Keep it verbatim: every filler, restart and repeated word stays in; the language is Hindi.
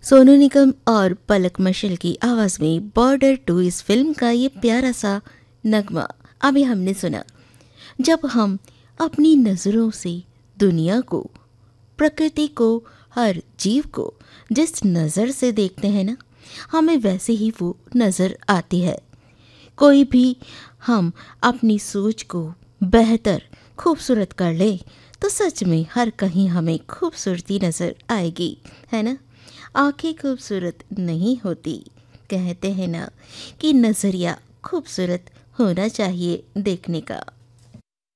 सोनू निगम और पलक मशल की आवाज में बॉर्डर टू इस फिल्म का ये प्यारा सा नगमा अभी हमने सुना। जब हम अपनी नज़रों से दुनिया को, प्रकृति को, हर जीव को जिस नज़र से देखते हैं ना, हमें वैसे ही वो नज़र आती है। कोई भी हम अपनी सोच को बेहतर खूबसूरत कर ले तो सच में हर कहीं हमें खूबसूरती नज़र आएगी, है ना। आंखें खूबसूरत नहीं होती, कहते हैं ना कि नज़रिया खूबसूरत होना चाहिए देखने का।